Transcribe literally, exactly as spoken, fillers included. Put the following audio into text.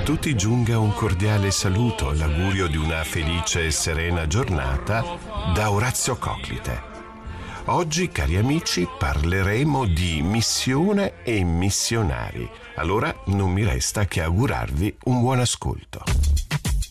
tutti giunga un cordiale saluto, l'augurio di una felice e serena giornata da Orazio Coclite. Oggi, cari amici, parleremo di missione e missionari. Allora non mi resta che augurarvi un buon ascolto.